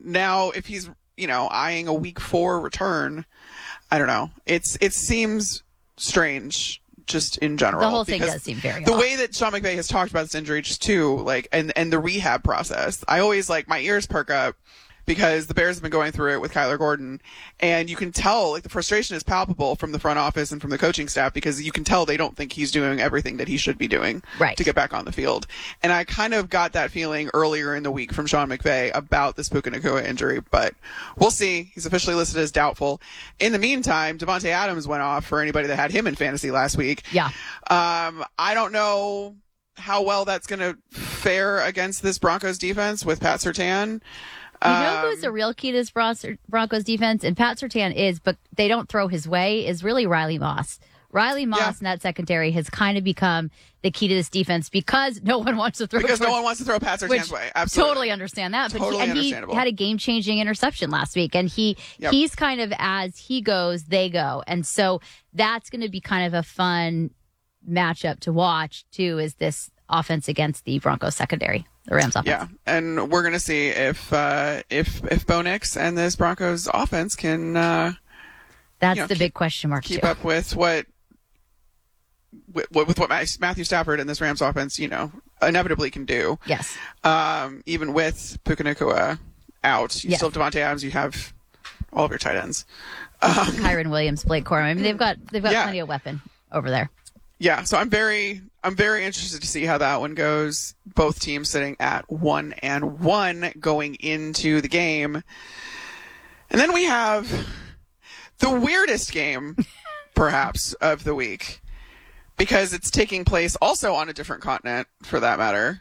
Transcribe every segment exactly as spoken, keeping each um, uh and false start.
now if he's, you know, eyeing a week four return, I don't know. It's it seems strange just in general. The whole thing does seem very The off. way that Sean McVay has talked about this injury just too, like, and, and the rehab process, I always, like, my ears perk up because the Bears have been going through it with Kyler Gordon, and you can tell, like, the frustration is palpable from the front office and from the coaching staff because you can tell they don't think he's doing everything that he should be doing right. to get back on the field. And I kind of got that feeling earlier in the week from Sean McVay about this Puka Nacua injury, but we'll see. He's officially listed as doubtful. In the meantime, Devontae Adams went off for anybody that had him in fantasy last week. Yeah. Um, I don't know how well that's going to fare against this Broncos defense with Pat Surtain. You know who's the real key to this Broncos defense? And Pat Surtain is, but they don't throw his way, is really Riley Moss. Riley Moss Yeah. in that secondary has kind of become the key to this defense because no one wants to throw Because towards, no one wants to throw Pat Surtain's which way. Absolutely. Totally understand that. But Totally he, and he understandable. had a game-changing interception last week. And he Yep. he's kind of, as he goes, they go. And so that's going to be kind of a fun matchup to watch, too, is this offense against the Broncos secondary. The Rams offense. Yeah, and we're gonna see if uh, if if Bo Nix and this Broncos offense can uh, That's you know, the keep, big question mark. keep too. up with what with, with what Matthew Stafford and this Rams offense, you know, inevitably can do. Yes. Um, even with Puka Nacua out, you Yes. still have Devontae Adams. You have all of your tight ends. Um, Kyron Williams, Blake Corum. I mean, they've got they've got Yeah. plenty of weapon over there. Yeah, so I'm very, I'm very interested to see how that one goes. Both teams sitting at one and one going into the game, and then we have the weirdest game, perhaps, of the week, because it's taking place also on a different continent, for that matter,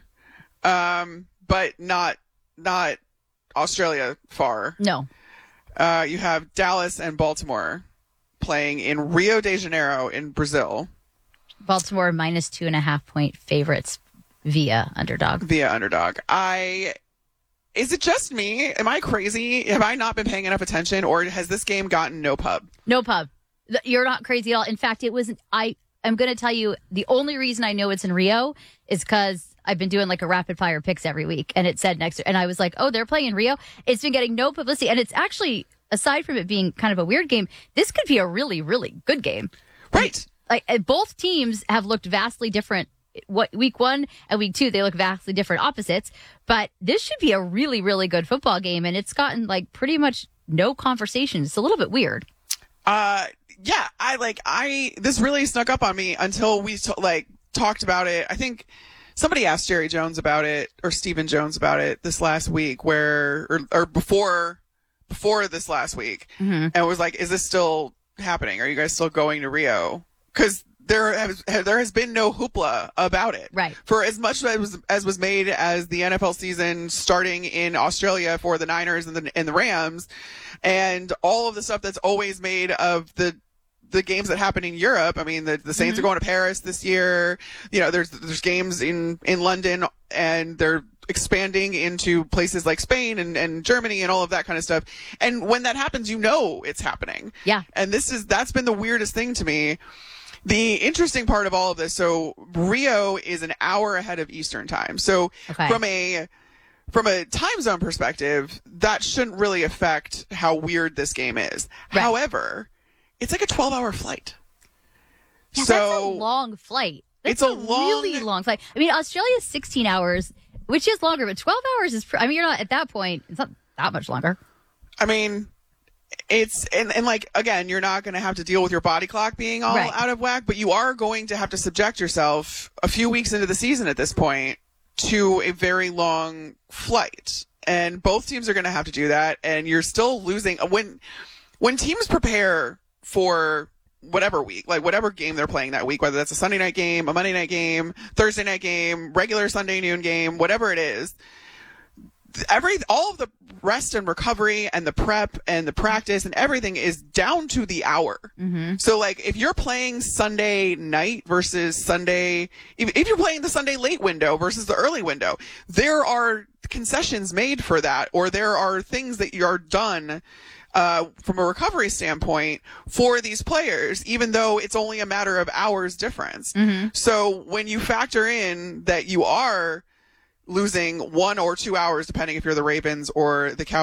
um, but not not Australia far. No. Uh, you have Dallas and Baltimore playing in Rio de Janeiro in Brazil. Baltimore minus two and a half point favorites via underdog. Via underdog. I is it just me? Am I crazy? Have I not been paying enough attention, or has this game gotten no pub? No pub. Th- You're not crazy at all. In fact, it was. I am going to tell you the only reason I know it's in Rio is because I've been doing like a rapid fire picks every week, and it said next, and I was like, oh, they're playing in Rio. It's been getting no publicity, and it's actually, aside from it being kind of a weird game, this could be a really, really good game. Right. Like uh, both teams have looked vastly different. What week one and week two, they look vastly different opposites. But this should be a really, really good football game, and it's gotten like pretty much no conversation. It's a little bit weird. Uh, yeah. I like. I this really snuck up on me until we t- like talked about it. I think somebody asked Jerry Jones about it or Stephen Jones about it this last week, where or, or before before this last week, Mm-hmm. and was like, "Is this still happening? Are you guys still going to Rio?" Because there has there has been no hoopla about it. Right. For as much as was, as was made as the N F L season starting in Australia for the Niners and the and the Rams, and all of the stuff that's always made of the the games that happen in Europe. I mean, the the Saints Mm-hmm. are going to Paris this year. You know, there's there's games in in London, and they're expanding into places like Spain and, and Germany and all of that kind of stuff. And when that happens, you know it's happening. Yeah. And this is that's been the weirdest thing to me. The interesting part of all of this, so Rio is an hour ahead of Eastern time. So Okay. from a from a time zone perspective, that shouldn't really affect how weird this game is. Right. However, it's like a twelve-hour flight. Yeah, so that's a long flight. That's it's a a, really long- long flight. I mean, Australia's sixteen hours, which is longer, but twelve hours is. Pr- I mean, you're not at that point. It's not that much longer. I mean, it's and, and like again, you're not going to have to deal with your body clock being all Right. out of whack, but you are going to have to subject yourself a few weeks into the season at this point to a very long flight, and both teams are going to have to do that, and you're still losing when when teams prepare for whatever week, like whatever game they're playing that week, whether that's a Sunday night game, a Monday night game, Thursday night game, regular Sunday noon game, whatever it is. Every all of the rest and recovery and the prep and the practice and everything is down to the hour. Mm-hmm. So like if you're playing Sunday night versus Sunday, if, if you're playing the Sunday late window versus the early window, there are concessions made for that, or there are things that are done uh, from a recovery standpoint for these players, even though it's only a matter of hours difference. Mm-hmm. So when you factor in that you are losing one or two hours, depending if you're the Ravens or the Cowboys,